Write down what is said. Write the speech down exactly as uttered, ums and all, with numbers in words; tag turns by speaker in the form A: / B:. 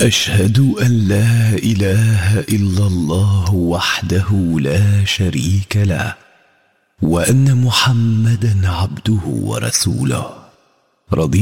A: أشهد أن لا إله إلا الله وحده لا شريك له، وأن محمدا عبده ورسوله. رضي